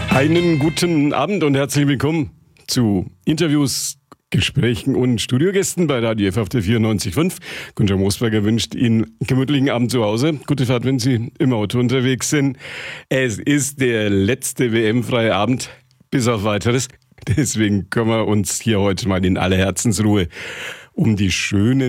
Einen guten Abend und herzlich willkommen zu Interviews, Gesprächen und Studiogästen bei Radio F auf der 94.5. Günther Moosberger wünscht Ihnen einen gemütlichen Abend zu Hause. Gute Fahrt, wenn Sie im Auto unterwegs sind. Es ist der letzte WM-freie Abend, bis auf Weiteres. Deswegen können wir uns hier heute mal in aller Herzensruhe um die schönen